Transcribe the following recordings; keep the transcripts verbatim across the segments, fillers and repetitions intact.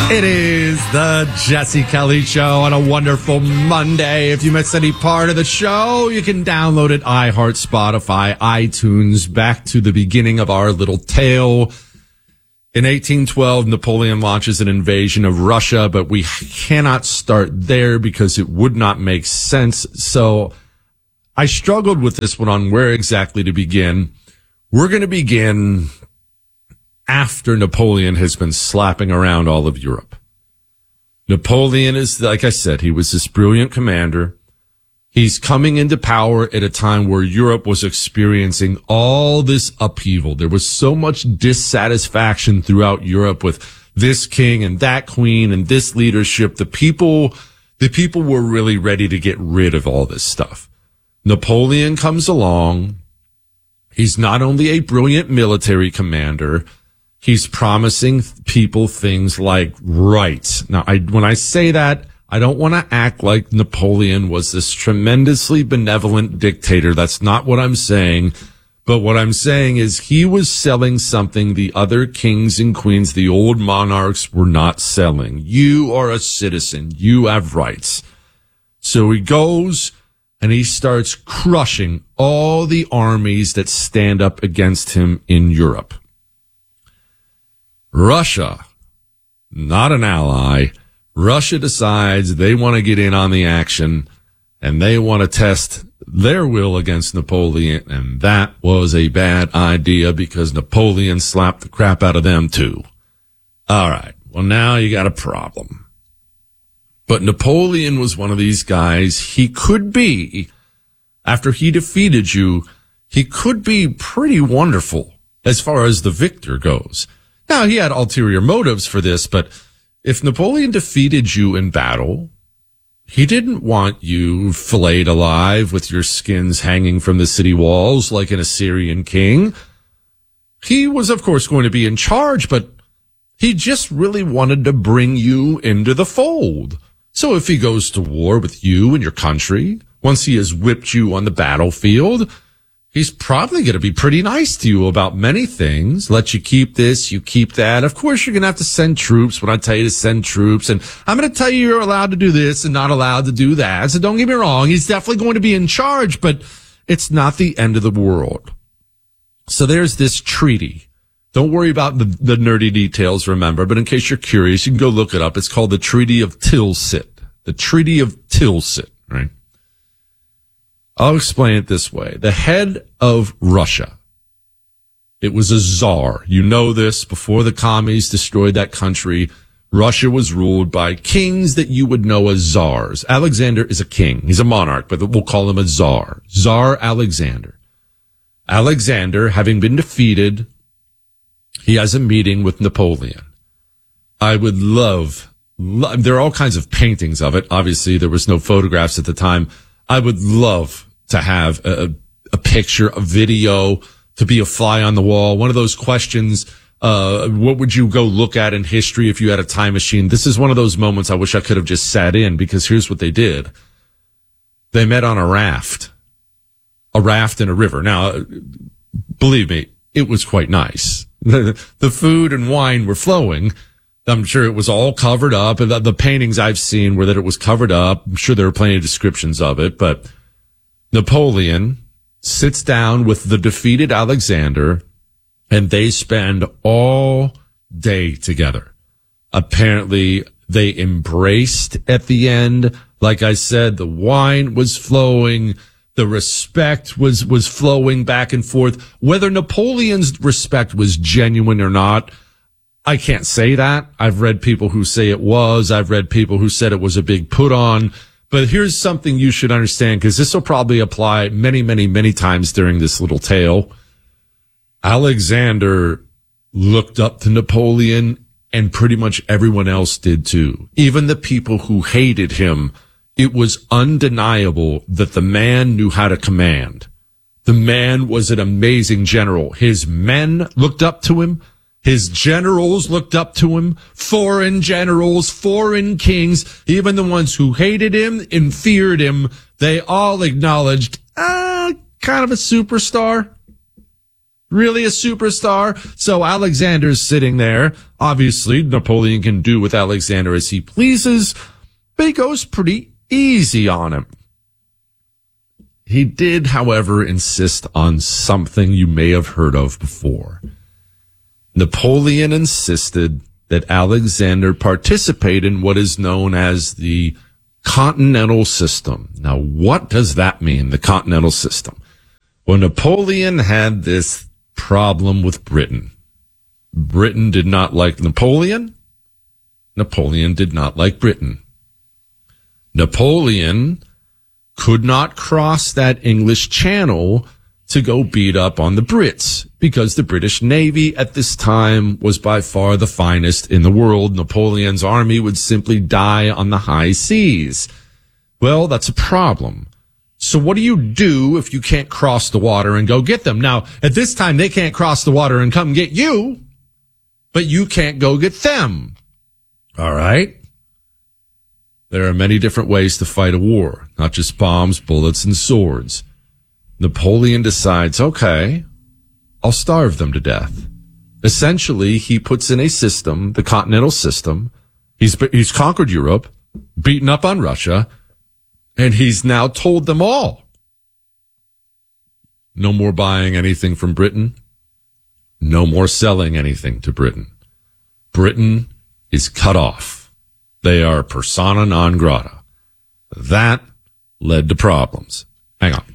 It is the Jesse Kelly Show on a wonderful Monday. If you missed any part of the show, you can download it, iHeart, Spotify, iTunes. Back to the beginning of our little tale. In eighteen twelve, Napoleon launches an invasion of Russia, but we cannot start there because it would not make sense. So I struggled with this one on where exactly to begin. We're going to begin after Napoleon has been slapping around all of Europe. Napoleon is, like I said, he was this brilliant commander. He's coming into power at a time where Europe was experiencing all this upheaval. There was so much dissatisfaction throughout Europe with this king and that queen and this leadership. The people, the people were really ready to get rid of all this stuff. Napoleon comes along. He's not only a brilliant military commander, he's promising people things like rights. Now, I, when I say that, I don't want to act like Napoleon was this tremendously benevolent dictator. That's not what I'm saying. But what I'm saying is he was selling something the other kings and queens, the old monarchs, were not selling. You are a citizen. You have rights. So he goes and he starts crushing all the armies that stand up against him in Europe. Russia, not an ally. Russia decides they want to get in on the action and they want to test their will against Napoleon. And that was a bad idea because Napoleon slapped the crap out of them too. All right. Well, now you got a problem. But Napoleon was one of these guys. He could be, after he defeated you, he could be pretty wonderful as far as the victor goes. Now, he had ulterior motives for this, but if Napoleon defeated you in battle, he didn't want you filleted alive with your skins hanging from the city walls like an Assyrian king. He was, of course, going to be in charge, but he just really wanted to bring you into the fold. So if he goes to war with you and your country, once he has whipped you on the battlefield, he's probably going to be pretty nice to you about many things. Let you keep this, you keep that. Of course, you're going to have to send troops when I tell you to send troops. And I'm going to tell you you're allowed to do this and not allowed to do that. So don't get me wrong. He's definitely going to be in charge, but it's not the end of the world. So there's this treaty. Don't worry about the, the nerdy details, remember. But in case you're curious, you can go look it up. It's called the Treaty of Tilsit. The Treaty of Tilsit, right? I'll explain it this way. The head of Russia, it was a czar. You know this. Before the commies destroyed that country, Russia was ruled by kings that you would know as czars. Alexander is a king. He's a monarch, but we'll call him a czar. Tsar Alexander. Alexander, having been defeated, he has a meeting with Napoleon. I would love, love, there are all kinds of paintings of it. Obviously, there was no photographs at the time. I would love to have a, a picture, a video, to be a fly on the wall. One of those questions, uh, what would you go look at in history if you had a time machine? This is one of those moments I wish I could have just sat in, because here's what they did. They met on a raft, a raft in a river. Now, believe me, it was quite nice. The, the food and wine were flowing. I'm sure it was all covered up. And the, the paintings I've seen were that it was covered up. I'm sure there were plenty of descriptions of it, but Napoleon sits down with the defeated Alexander and they spend all day together. Apparently they embraced at the end. Like I said, the wine was flowing. The respect was, was flowing back and forth. Whether Napoleon's respect was genuine or not, I can't say that. I've read people who say it was. I've read people who said it was a big put on. But here's something you should understand, because this will probably apply many, many, many times during this little tale. Alexander looked up to Napoleon, and pretty much everyone else did too. Even the people who hated him, it was undeniable that the man knew how to command. The man was an amazing general. His men looked up to him. His generals looked up to him, foreign generals, foreign kings, even the ones who hated him and feared him, they all acknowledged, ah, kind of a superstar. Really a superstar? So Alexander's sitting there. Obviously, Napoleon can do with Alexander as he pleases, but he goes pretty easy on him. He did, however, insist on something you may have heard of before. Napoleon insisted that Alexander participate in what is known as the continental system. Now, what does that mean, the continental system? Well, Napoleon had this problem with Britain. Britain did not like Napoleon. Napoleon did not like Britain. Napoleon could not cross that English Channel to go beat up on the Brits because the British Navy at this time was by far the finest in the world. Napoleon's army would simply die on the high seas. Well, that's a problem. So what do you do if you can't cross the water and go get them? Now, at this time, they can't cross the water and come get you, but you can't go get them. All right? There are many different ways to fight a war, not just bombs, bullets, and swords. Napoleon decides, okay, I'll starve them to death. Essentially, he puts in a system, the continental system. He's, he's conquered Europe, beaten up on Russia, and he's now told them all. No more buying anything from Britain. No more selling anything to Britain. Britain is cut off. They are persona non grata. That led to problems. Hang on.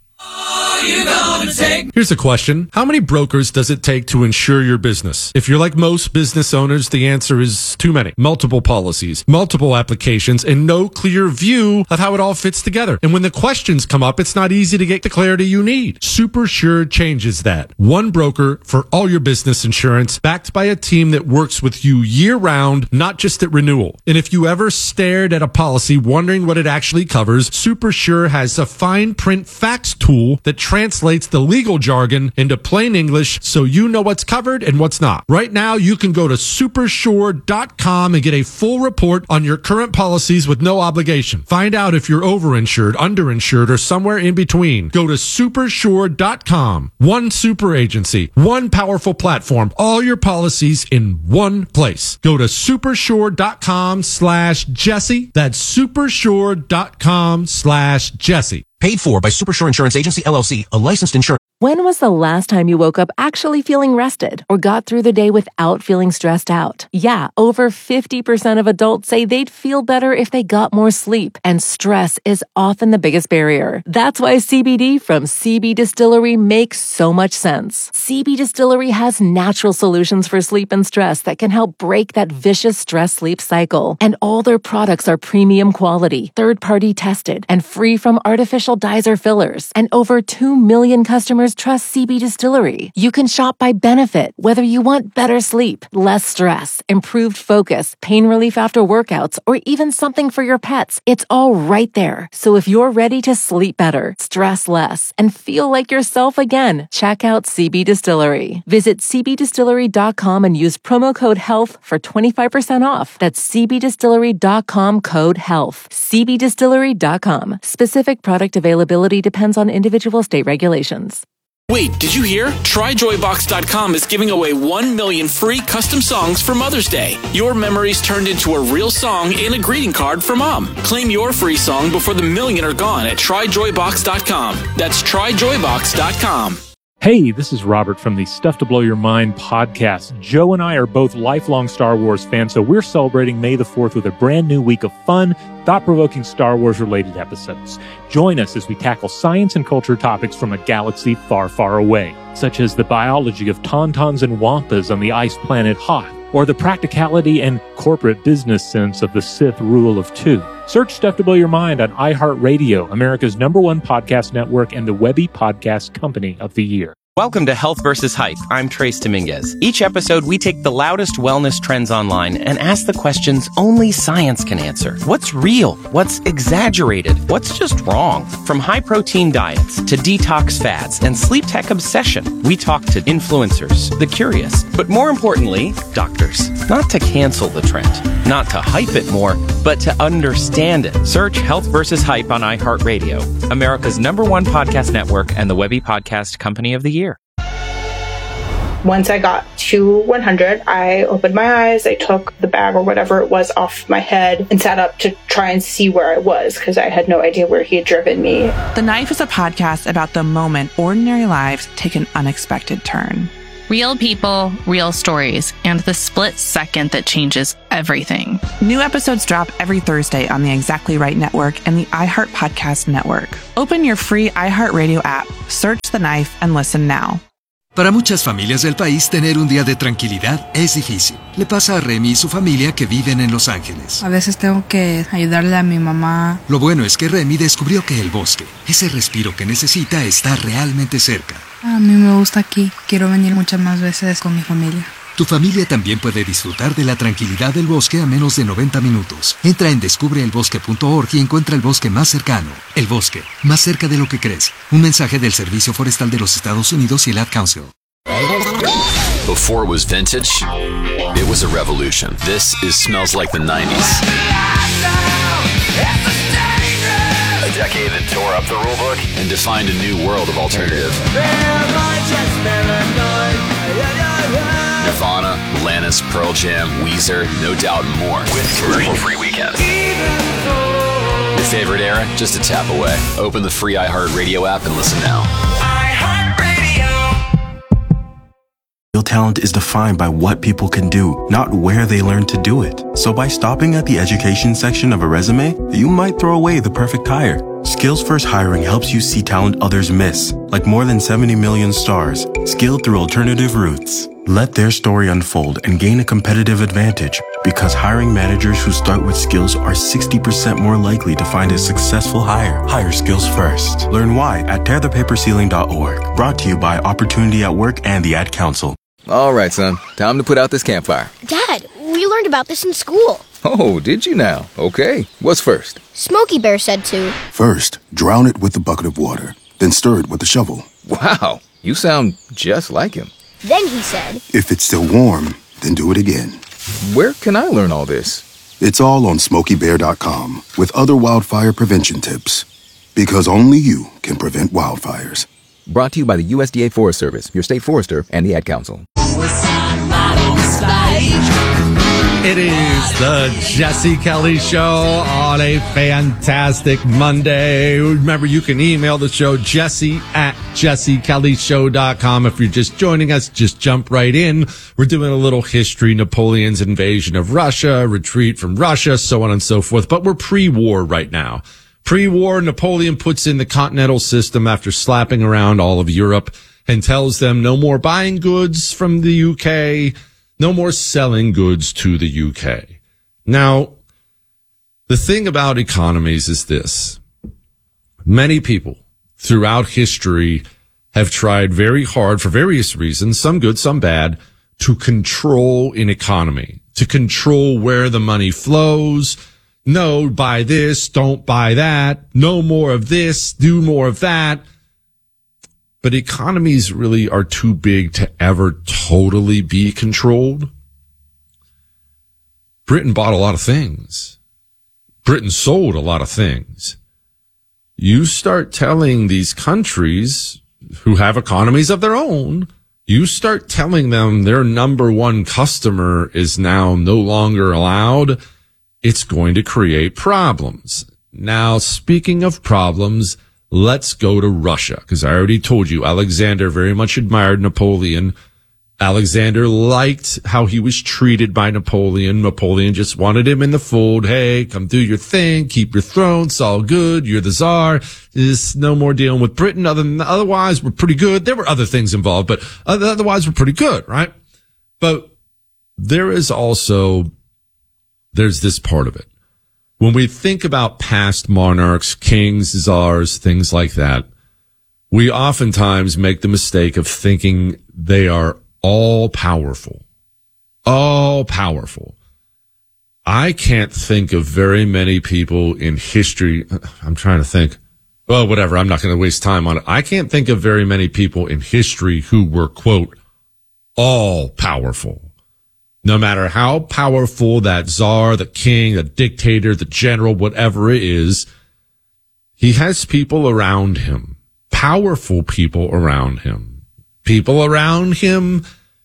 You gonna take? Here's a question. How many brokers does it take to insure your business? If you're like most business owners, the answer is too many. Multiple policies, multiple applications, and no clear view of how it all fits together. And when the questions come up, it's not easy to get the clarity you need. SuperSure changes that. One broker for all your business insurance, backed by a team that works with you year-round, not just at renewal. And if you ever stared at a policy wondering what it actually covers, SuperSure has a fine print facts tool that translates the legal jargon into plain English so you know what's covered and what's not. Right now, you can go to supersure dot com and get a full report on your current policies with no obligation. Find out if you're overinsured, underinsured, or somewhere in between. Go to supersure dot com. One super agency, one powerful platform, all your policies in one place. Go to supersure dot com slash Jesse. That's supersure dot com slash Jesse. Paid for by Supersure Insurance Agency, L L C, a licensed insurance. When was the last time you woke up actually feeling rested or got through the day without feeling stressed out? Yeah, over fifty percent of adults say they'd feel better if they got more sleep, and stress is often the biggest barrier. That's why C B D from C B Distillery makes so much sense. C B Distillery has natural solutions for sleep and stress that can help break that vicious stress-sleep cycle. And all their products are premium quality, third-party tested, and free from artificial dyes or fillers. And over two million customers trust C B Distillery. You can shop by benefit, whether you want better sleep, less stress, improved focus, pain relief after workouts, or even something for your pets. It's all right there. So if you're ready to sleep better, stress less, and feel like yourself again, check out C B Distillery. Visit c b distillery dot com and use promo code HEALTH for twenty-five percent off. That's c b distillery dot com code HEALTH. c b distillery dot com. Specific product availability depends on individual state regulations. Wait, did you hear? try joy box dot com is giving away one million free custom songs for Mother's Day. Your memories turned into a real song and a greeting card for Mom. Claim your free song before the million are gone at try joy box dot com. That's try joy box dot com. Hey, this is Robert from the Stuff to Blow Your Mind podcast. Joe and I are both lifelong Star Wars fans, so we're celebrating May the fourth with a brand new week of fun, thought-provoking Star Wars-related episodes. Join us as we tackle science and culture topics from a galaxy far, far away, such as the biology of tauntauns and wampas on the ice planet Hoth, or the practicality and corporate business sense of the Sith rule of two. Search Stuff to Blow Your Mind on iHeartRadio, America's number one podcast network and the Webby Podcast Company of the Year. Welcome to Health versus Hype. I'm Trace Dominguez. Each episode, we take the loudest wellness trends online and ask the questions only science can answer. What's real? What's exaggerated? What's just wrong? From high-protein diets to detox fads and sleep tech obsession, we talk to influencers, the curious, but more importantly, doctors. Not to cancel the trend, not to hype it more, but to understand it. Search Health versus Hype on iHeartRadio, America's number one podcast network and the Webby Podcast Company of the Year. Once I got to one hundred, I opened my eyes, I took the bag or whatever it was off my head and sat up to try and see where I was because I had no idea where he had driven me. The Knife is a podcast about the moment ordinary lives take an unexpected turn. Real people, real stories, and the split second that changes everything. New episodes drop every Thursday on the Exactly Right Network and the iHeart Podcast Network. Open your free iHeartRadio app, search The Knife, and listen now. Para muchas familias del país, tener un día de tranquilidad es difícil. Le pasa a Remy y su familia que viven en Los Ángeles. A veces tengo que ayudarle a mi mamá. Lo bueno es que Remy descubrió que el bosque, ese respiro que necesita, está realmente cerca. A mí me gusta aquí. Quiero venir muchas más veces con mi familia. Tu familia también puede disfrutar de la tranquilidad del bosque a menos de noventa minutos. Entra en descubre el bosque punto org y encuentra el bosque más cercano. El bosque, más cerca de lo que crees. Un mensaje del Servicio Forestal de los Estados Unidos y el Ad Council. Before it was vintage, it was a revolution. This is Smells Like the nineties. A decade that tore up the rulebook and defined a new world of alternative. Nirvana, Alanis, Pearl Jam, Weezer, No Doubt, and more. With commercial-free weekends. Your favorite era? Just a tap away. Open the free iHeartRadio app and listen now. Real talent is defined by what people can do, not where they learn to do it. So by stopping at the education section of a resume, you might throw away the perfect hire. Skills First Hiring helps you see talent others miss, like more than seventy million stars, skilled through alternative routes. Let their story unfold and gain a competitive advantage, because hiring managers who start with skills are sixty percent more likely to find a successful hire. Hire skills first. Learn why at tear the paper ceiling dot org. Brought to you by Opportunity at Work and the Ad Council. All right, son. Time to put out this campfire. Dad, we learned about this in school. Oh, did you now? Okay. What's first? Smokey Bear said to. First, drown it with a bucket of water, then stir it with a shovel. Wow, you sound just like him. Then he said, if it's still warm, then do it again. Where can I learn all this? It's all on smokey bear dot com with other wildfire prevention tips. Because only you can prevent wildfires. Brought to you by the U S D A Forest Service, your state forester, and the Ad Council. It is the Jesse Kelly Show on a fantastic Monday. Remember, you can email the show, Jesse at jesse kelly show dot com. If you're just joining us, just jump right in. We're doing a little history, Napoleon's invasion of Russia, retreat from Russia, so on and so forth. But we're pre-war right now. Pre-war, Napoleon puts in the continental system after slapping around all of Europe and tells them no more buying goods from the U K, no more selling goods to the U K. Now, the thing about economies is this. Many people throughout history have tried very hard for various reasons, some good, some bad, to control an economy, to control where the money flows. No, buy this, don't buy that. No more of this, do more of that. But economies really are too big to ever totally be controlled. Britain bought a lot of things. Britain sold a lot of things. You start telling these countries who have economies of their own, you start telling them their number one customer is now no longer allowed, it's going to create problems. Now, speaking of problems, let's go to Russia, because I already told you Alexander very much admired Napoleon. Alexander liked how he was treated by Napoleon. Napoleon just wanted him in the fold. Hey, come do your thing, keep your throne, it's all good, you're the czar. There's no more dealing with Britain. Other than otherwise, we're pretty good. There were other things involved, but otherwise, we're pretty good, right? But there is also, there's this part of it. When we think about past monarchs, kings, czars, things like that, we oftentimes make the mistake of thinking they are all powerful. All powerful. I can't think of very many people in history. I'm trying to think. Well, whatever. I'm not going to waste time on it. I can't think of very many people in history who were, quote, all powerful. No matter how powerful that czar, the king, the dictator, the general, whatever it is, he has people around him, powerful people around him, people around him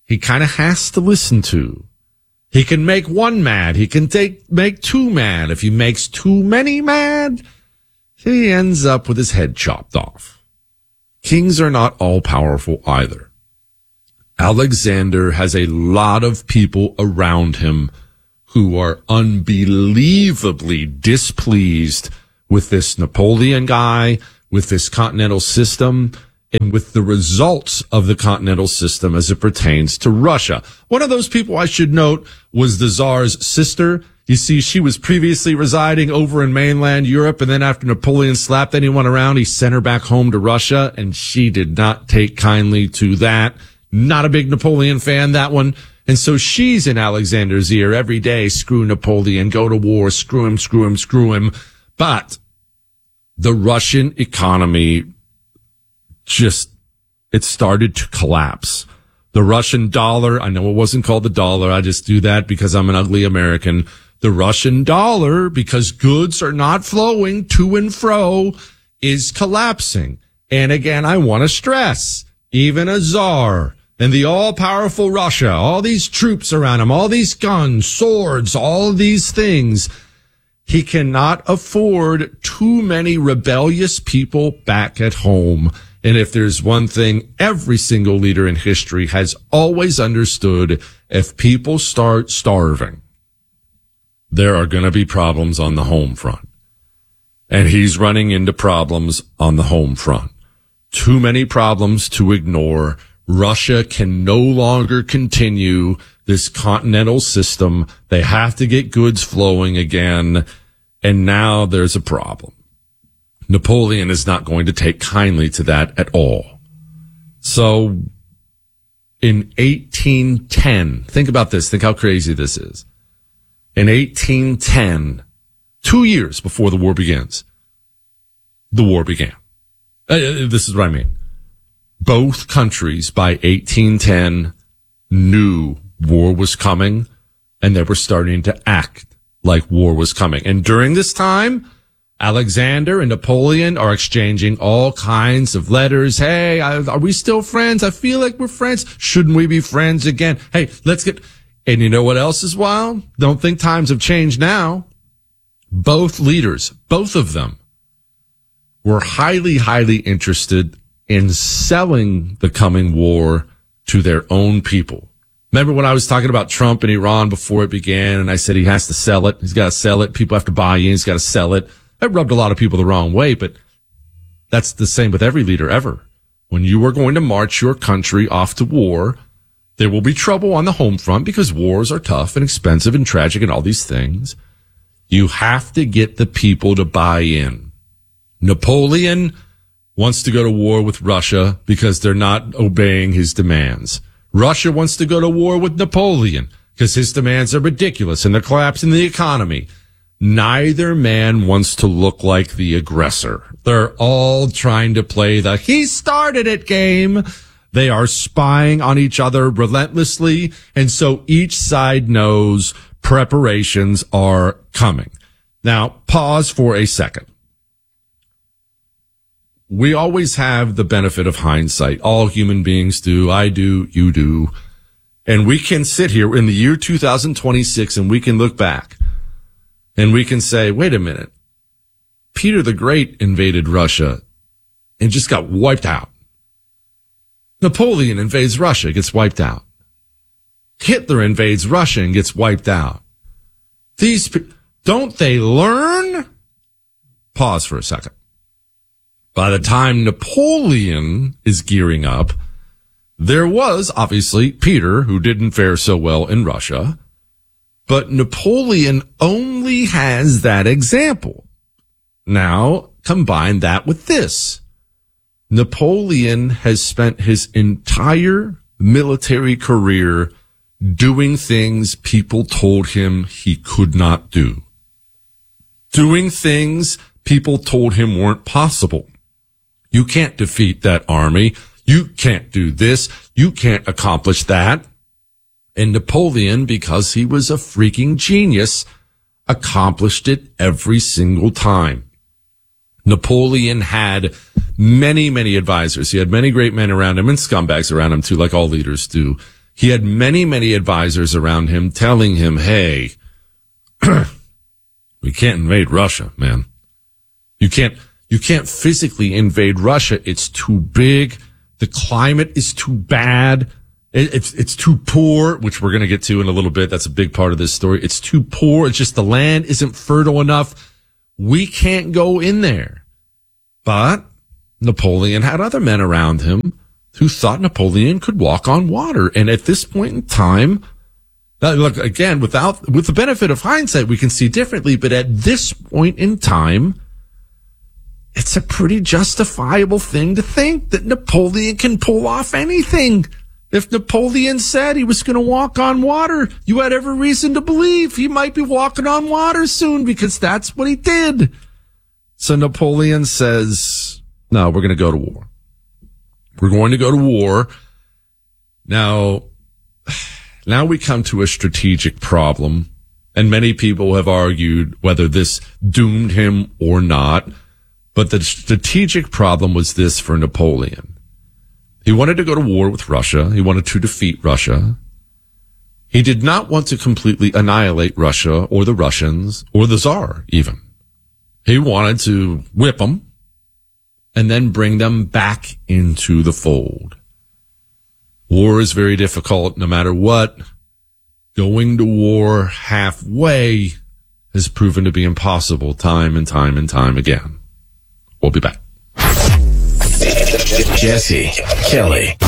he kind of has to listen to. He can make one mad. He can take make two mad. If he makes too many mad, he ends up with his head chopped off. Kings are not all powerful either. Alexander has a lot of people around him who are unbelievably displeased with this Napoleon guy, with this continental system, and with the results of the continental system as it pertains to Russia. One of those people I should note was the Tsar's sister. You see, she was previously residing over in mainland Europe, and then after Napoleon slapped anyone around, he sent her back home to Russia, and she did not take kindly to that. Not a big Napoleon fan, that one. And so she's in Alexander's ear every day, screw Napoleon, go to war, screw him, screw him, screw him. But the Russian economy just, it started to collapse. The Russian dollar, I know it wasn't called the dollar, I just do that because I'm an ugly American. The Russian dollar, because goods are not flowing to and fro, is collapsing. And again, I want to stress, even a czar and the all-powerful Russia, all these troops around him, all these guns, swords, all of these things, he cannot afford too many rebellious people back at home. And if there's one thing every single leader in history has always understood, if people start starving, there are going to be problems on the home front. And he's running into problems on the home front. Too many problems to ignore. Russia can no longer continue this continental system. They have to get goods flowing again. And now there's a problem. Napoleon is not going to take kindly to that at all. So in eighteen ten, think about this. Think how crazy this is. In eighteen ten, two years before the war begins, the war began. Uh, this is what I mean. Both countries by eighteen ten knew war was coming, and they were starting to act like war was coming. And during this time, Alexander and Napoleon are exchanging all kinds of letters. Hey, are we still friends? I feel like we're friends. Shouldn't we be friends again? Hey, let's get... And you know what else is wild? Don't think times have changed now. Both leaders, both of them, were highly, highly interested in selling the coming war to their own people. Remember when I was talking about Trump and Iran before it began, and I said he has to sell it. He's got to sell it. People have to buy in. He's got to sell it. That rubbed a lot of people the wrong way, but that's the same with every leader ever. When you are going to march your country off to war, there will be trouble on the home front because wars are tough and expensive and tragic and all these things. You have to get the people to buy in. Napoleon wants to go to war with Russia because they're not obeying his demands. Russia wants to go to war with Napoleon because his demands are ridiculous and they're collapsing the economy. Neither man wants to look like the aggressor. They're all trying to play the he started it game. They are spying on each other relentlessly, and so each side knows preparations are coming. Now, pause for a second. We always have the benefit of hindsight. All human beings do. I do. You do. And we can sit here in the year two thousand twenty-six and we can look back and we can say, wait a minute. Peter the Great invaded Russia and just got wiped out. Napoleon invades Russia, gets wiped out. Hitler invades Russia and gets wiped out. These, don't they learn? Pause for a second. By the time Napoleon is gearing up, there was obviously Peter, who didn't fare so well in Russia, but Napoleon only has that example. Now, combine that with this. Napoleon has spent his entire military career doing things people told him he could not do. Doing things people told him weren't possible. You can't defeat that army. You can't do this. You can't accomplish that. And Napoleon, because he was a freaking genius, accomplished it every single time. Napoleon had many, many advisors. He had many great men around him and scumbags around him too, like all leaders do. He had many, many advisors around him telling him, hey, we can't invade Russia, man. You can't, you can't physically invade Russia. It's too big. The climate is too bad. It, it's, it's too poor, which we're going to get to in a little bit. That's a big part of this story. It's too poor. It's just the land isn't fertile enough. We can't go in there. But Napoleon had other men around him who thought Napoleon could walk on water. And at this point in time, look, again, without, with the benefit of hindsight, we can see differently. But at this point in time, it's a pretty justifiable thing to think that Napoleon can pull off anything. If Napoleon said he was going to walk on water, you had every reason to believe he might be walking on water soon, because that's what he did. So Napoleon says, no, we're going to go to war. We're going to go to war. Now, now we come to a strategic problem, and many people have argued whether this doomed him or not. But the strategic problem was this for Napoleon. He wanted to go to war with Russia. He wanted to defeat Russia. He did not want to completely annihilate Russia or the Russians or the Tsar even. He wanted to whip them and then bring them back into the fold. War is very difficult no matter what. Going to war halfway has proven to be impossible time and time and time again. We'll be back. Jesse Kelly.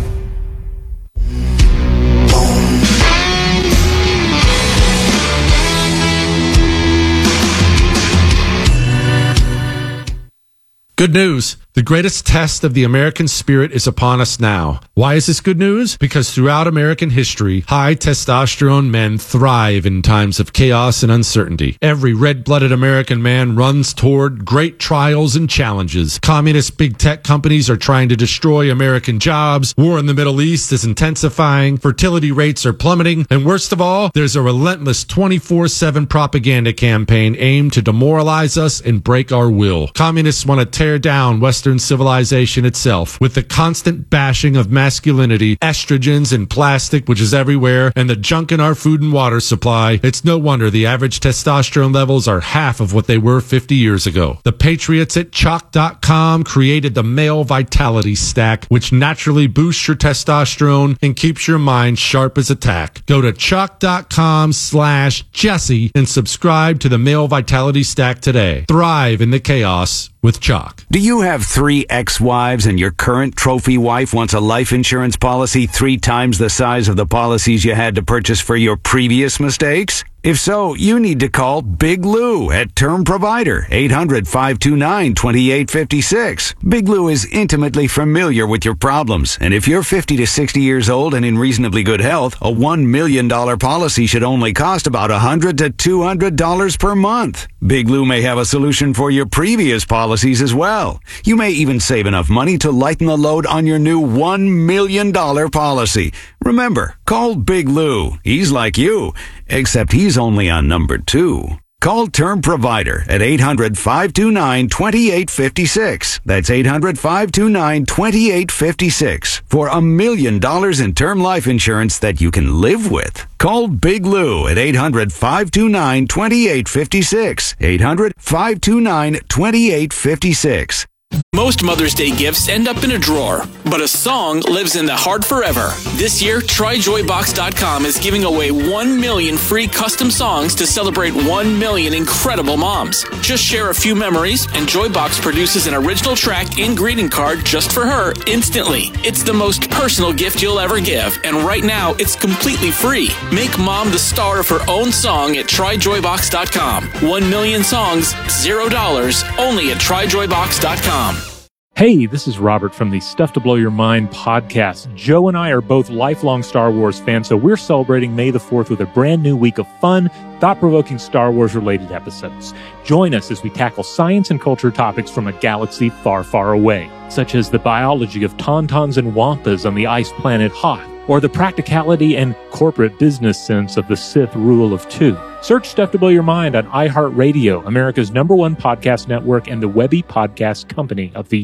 Good news. The greatest test of the American spirit is upon us now. Why is this good news? Because throughout American history, high testosterone men thrive in times of chaos and uncertainty. Every red-blooded American man runs toward great trials and challenges. Communist big tech companies are trying to destroy American jobs. War in the Middle East is intensifying. Fertility rates are plummeting. And worst of all, there's a relentless twenty-four seven propaganda campaign aimed to demoralize us and break our will. Communists want to tear down Western civilization itself with the constant bashing of masculinity, estrogens, and plastic, which is everywhere, and the junk in our food and water supply. It's no wonder the average testosterone levels are half of what they were fifty years ago. The patriots at chalk dot com created the Male Vitality Stack, which naturally boosts your testosterone and keeps your mind sharp as a tack. Go to chalk dot com slash Jesse and subscribe to the Male Vitality Stack today. Thrive in the chaos with Chalk. Do you have three ex-wives and your current trophy wife wants a life insurance policy three times the size of the policies you had to purchase for your previous mistakes? If so, you need to call Big Lou at Term Provider, eight hundred, five two nine, two eight five six. Big Lou is intimately familiar with your problems, and if you're fifty to sixty years old and in reasonably good health, a one million dollars policy should only cost about one hundred to two hundred dollars per month. Big Lou may have a solution for your previous policies as well. You may even save enough money to lighten the load on your new one million dollars policy. Remember, call Big Lou. He's like you, except he's only on number two. Call Term Provider at eight hundred, five two nine, two eight five six. That's eight hundred, five two nine, two eight five six for a million dollars in term life insurance that you can live with. Call Big Lou at eight hundred, five two nine, two eight five six. eight hundred, five two nine, two eight five six. Most Mother's Day gifts end up in a drawer, but a song lives in the heart forever. This year, Try Joy Box dot com is giving away one million free custom songs to celebrate one million incredible moms. Just share a few memories, and Joybox produces an original track and greeting card just for her instantly. It's the most personal gift you'll ever give, and right now, it's completely free. Make mom the star of her own song at Try Joy Box dot com. One million songs, zero dollars, only at Try Joy Box dot com. Hey, this is Robert from the Stuff to Blow Your Mind podcast. Joe and I are both lifelong Star Wars fans, so we're celebrating May the fourth with a brand new week of fun, thought-provoking Star Wars-related episodes. Join us as we tackle science and culture topics from a galaxy far, far away, such as the biology of tauntauns and wampas on the ice planet Hoth, or the practicality and corporate business sense of the Sith rule of two. Search Stuff to Blow Your Mind on iHeartRadio, America's number one podcast network and the Webby Podcast Company of the Year.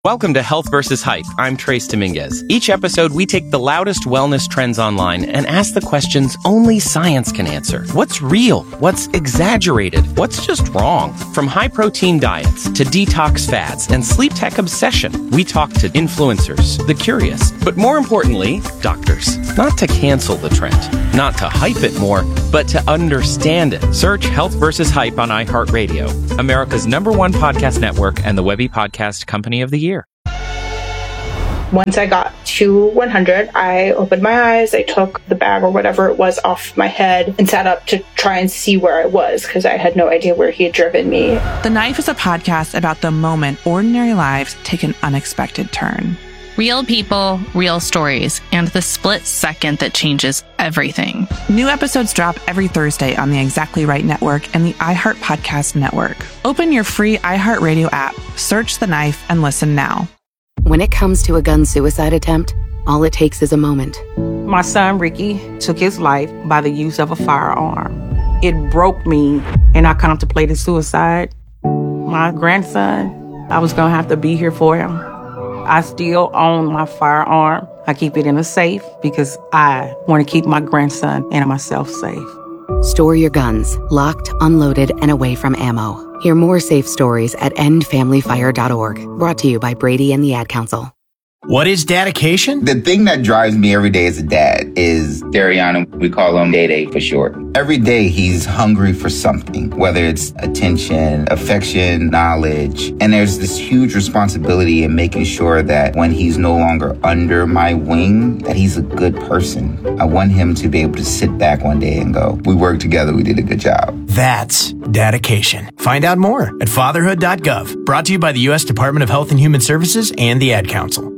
Welcome to Health versus Hype. I'm Trace Dominguez. Each episode, we take the loudest wellness trends online and ask the questions only science can answer. What's real? What's exaggerated? What's just wrong? From high-protein diets to detox fads and sleep tech obsession, we talk to influencers, the curious, but more importantly, doctors. Not to cancel the trend, not to hype it more, but to understand it. Search Health versus Hype on iHeartRadio, America's number one podcast network and the Webby Podcast Company of the Year. Once I got to one hundred, I opened my eyes, I took the bag or whatever it was off my head and sat up to try and see where I was because I had no idea where he had driven me. The Knife is a podcast about the moment ordinary lives take an unexpected turn. Real people, real stories, and the split second that changes everything. New episodes drop every Thursday on the Exactly Right Network and the iHeart Podcast Network. Open your free iHeartRadio app, search The Knife, and listen now. When it comes to a gun suicide attempt, all it takes is a moment. My son, Ricky, took his life by the use of a firearm. It broke me, and I contemplated suicide. My grandson, I was going to have to be here for him. I still own my firearm. I keep it in a safe because I want to keep my grandson and myself safe. Store your guns, locked, unloaded, and away from ammo. Hear more safe stories at end family fire dot org. Brought to you by Brady and the Ad Council. What is dedication? The thing that drives me every day as a dad is Dariana. We call him Day Day for short. Every day he's hungry for something, whether it's attention, affection, knowledge. And there's this huge responsibility in making sure that when he's no longer under my wing, that he's a good person. I want him to be able to sit back one day and go, we worked together, we did a good job. That's dedication. Find out more at fatherhood dot gov. Brought to you by the U S Department of Health and Human Services and the Ad Council.